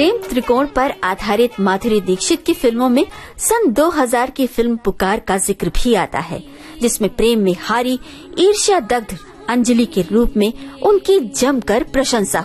प्रेम त्रिकोण पर आधारित माधुरी दीक्षित की फिल्मों में सन 2000 की फिल्म पुकार का जिक्र भी आता है, जिसमें प्रेम में हारी ईर्ष्या दग्ध अंजलि के रूप में उनकी जमकर प्रशंसा